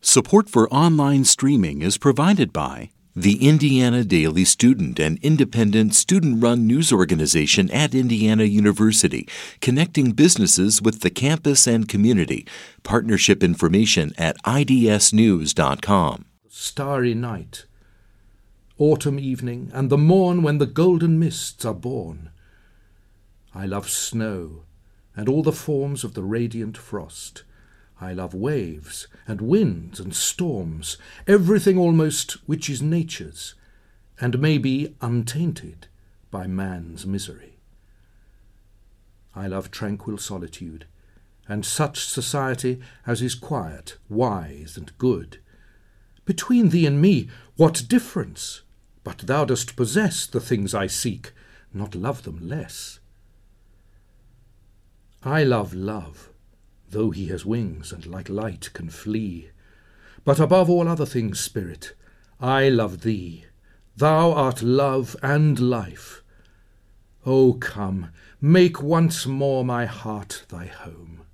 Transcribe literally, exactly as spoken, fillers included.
Support for online streaming is provided by the Indiana Daily Student, an independent student-run news organization at Indiana University, connecting businesses with the campus and community. Partnership information at I D S news dot com. Starry night, autumn evening, and the morn when the golden mists are born. I love snow and all the forms of the radiant frost. I love waves and winds and storms, everything almost which is nature's, and may be untainted by man's misery. I love tranquil solitude, and such society as is quiet, wise, and good. Between thee and me, what difference? But thou dost possess the things I seek, not love them less. I love love, though he has wings and like light can flee. But above all other things, spirit, I love thee. Thou art love and life. O come, make once more my heart thy home.